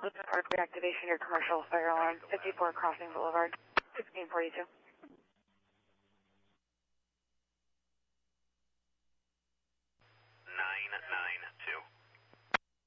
Park reactivation, your commercial fire alarm, 54 Crossing Boulevard, 1642.